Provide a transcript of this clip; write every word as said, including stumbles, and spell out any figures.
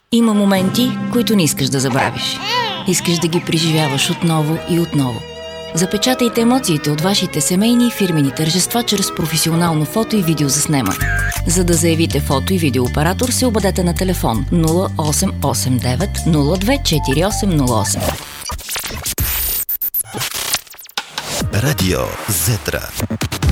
Има моменти, които не искаш да забравиш. Искаш да ги преживяваш отново и отново. Запечатайте емоциите от вашите семейни и фирмени тържества чрез професионално фото и видеозаснемане. За да заявите фото и видеооператор, се обадете на телефон нула осем осем девет нула две четири осем нула осем. Радио Зетра.